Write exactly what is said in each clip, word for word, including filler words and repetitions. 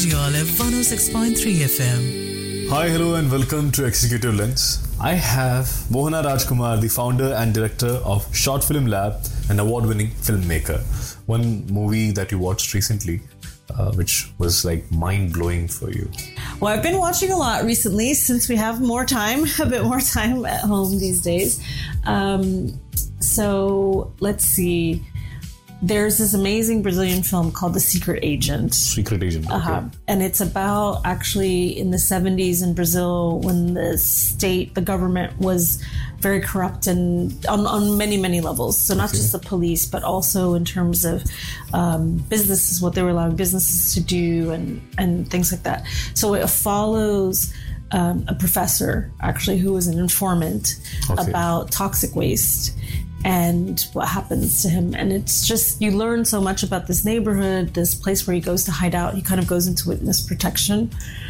Radio Olive one oh six point three F M. Hi, hello and welcome to Executive Lens. I have Mohana Rajkumar, the founder and director of Short Film Lab, an award-winning filmmaker. One movie that you watched recently, uh, which was like mind-blowing for you. Well, I've been watching a lot recently since we have more time, a bit more time at home these days. Um, so let's see. There's this amazing Brazilian film called The Secret Agent. Secret Agent, okay. Uh-huh. And it's about actually in the seventies in Brazil when the state, the government was very corrupt and on, on many, many levels. So not okay. just the police, but also in terms of um, businesses, what they were allowing businesses to do and, and things like that. So it follows um, a professor actually who was an informant okay. about toxic waste and what happens to him. And it's just, you learn so much about this neighborhood, this place where he goes to hide out. He kind of goes into witness protection.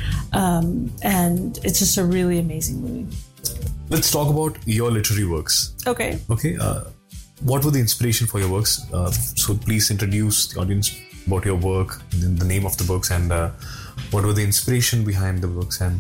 Um, and it's just a really amazing movie. Let's talk about your literary works. Okay. Okay. Uh, what were the inspiration for your works? Uh, so please introduce the audience about your work, the name of the books, and uh, what were the inspiration behind the books, and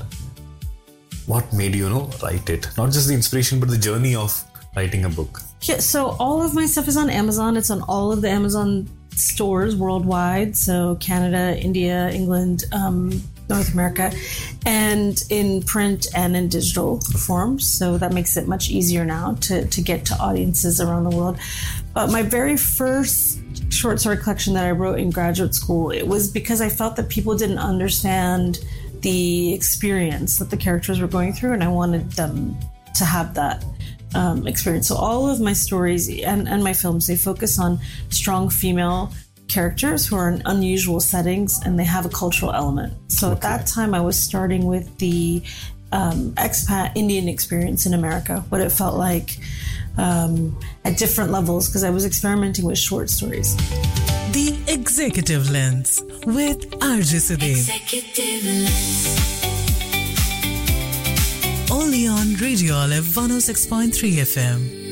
what made you, you know, write it? Not just the inspiration, but the journey of writing a book. Yeah, so all of my stuff is on Amazon. It's on all of the Amazon stores worldwide. So Canada, India, England, um, North America, and in print and in digital forms. So that makes it much easier now to, to get to audiences around the world. But my very first short story collection that I wrote in graduate school, it was because I felt that people didn't understand the experience that the characters were going through, and I wanted them to have that Um, experience. So all of my stories and, and my films, they focus on strong female characters who are in unusual settings and they have a cultural element. So okay. at that time I was starting with the um, expat Indian experience in America, what it felt like um, at different levels, because I was experimenting with short stories. The Executive Lens with R J Sudhir. Executive Lens. Only on Radio Olive one oh six point three F M.